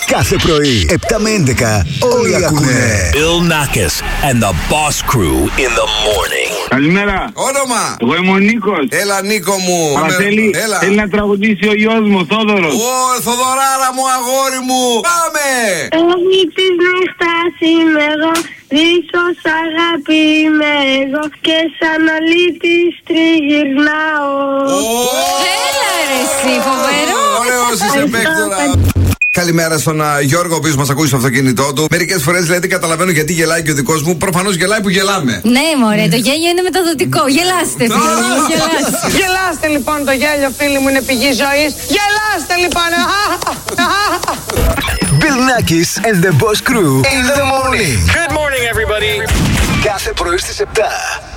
Κάθε πρωί, 7 με 11, όλοι ακούνε. Bill Nackis and the Boss Crew in the morning. Καλημέρα. Όνομα. Εγώ είμαι ο Νίκος. Έλα Νίκο μου. Αλλά θέλει να τραγουδήσει ο γιος μου, Θόδωρος. Ω, Θοδωράρα μου, αγόρι μου. Πάμε. Όλη της νύχτας είμαι εγώ, δίχως αγάπη είμαι εγώ και σαν αλήτης τριγυρνάω. Έλα ρε εσύ, φοβερό. Ωραίος είσαι παίκτορα. Καλημέρα στον Γιώργο, ο οποίος μας ακούει στο αυτοκίνητό του. Μερικές φορές λέει δεν καταλαβαίνω γιατί γελάει και ο δικός μου. Προφανώς γελάει που γελάμε. Ναι, μωρέ, το γέλιο είναι μεταδοτικό. Γελάστε, φίλοι μου, γελάστε. Γελάστε λοιπόν, το γέλιο, φίλοι μου, είναι πηγή ζωής. Γελάστε λοιπόν. Bill Nackis and the Boss Crew in the morning. Good morning, everybody. Κάθε πρωί στις 7.